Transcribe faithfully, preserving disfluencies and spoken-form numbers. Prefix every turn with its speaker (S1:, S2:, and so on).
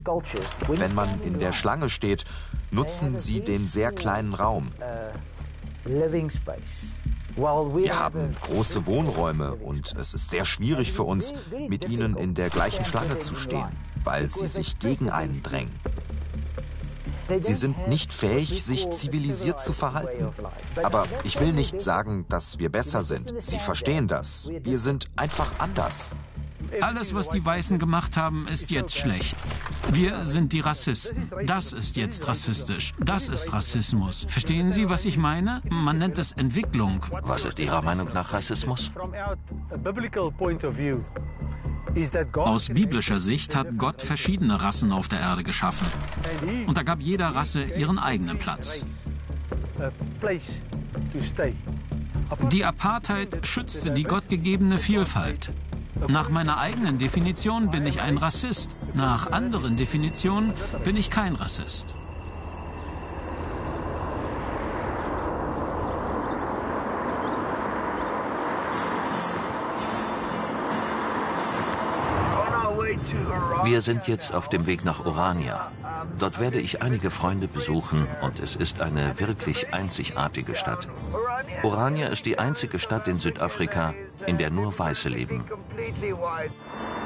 S1: Wenn man in der Schlange steht, nutzen sie den sehr kleinen Raum. Wir haben große Wohnräume und es ist sehr schwierig für uns, mit ihnen in der gleichen Schlange zu stehen, weil sie sich gegen einen drängen. Sie sind nicht fähig, sich zivilisiert zu verhalten. Aber ich will nicht sagen, dass wir besser sind. Sie verstehen das. Wir sind einfach anders.
S2: Alles, was die Weißen gemacht haben, ist jetzt schlecht. Wir sind die Rassisten. Das ist jetzt rassistisch. Das ist Rassismus. Verstehen Sie, was ich meine? Man nennt es Entwicklung.
S3: Was ist Ihrer Meinung nach Rassismus?
S2: Aus biblischer Sicht hat Gott verschiedene Rassen auf der Erde geschaffen. Und da gab jeder Rasse ihren eigenen Platz. Die Apartheid schützte die gottgegebene Vielfalt. Nach meiner eigenen Definition bin ich ein Rassist. Nach anderen Definitionen bin ich kein Rassist.
S3: Wir sind jetzt auf dem Weg nach Orania. Dort werde ich einige Freunde besuchen und es ist eine wirklich einzigartige Stadt. Orania ist die einzige Stadt in Südafrika, in der nur Weiße leben.